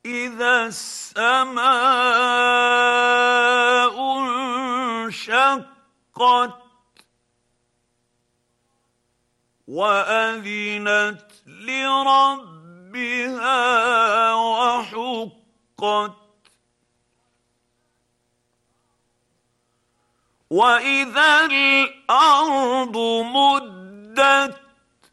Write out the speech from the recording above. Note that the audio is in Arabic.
إذا السماء انشقت وأذنت لربها وحقت وإذا الأرض مدت